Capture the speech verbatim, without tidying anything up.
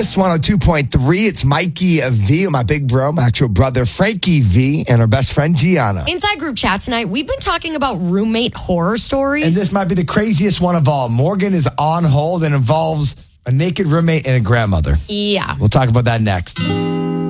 Kiss one oh two point three. It's Mikey V, my big bro, my actual brother, Frankie V, and our best friend, Gianna. Inside group chat tonight, we've been talking about roommate horror stories. And this might be the craziest one of all. Morgan is on hold and involves a naked roommate and a grandmother. Yeah. We'll talk about that next.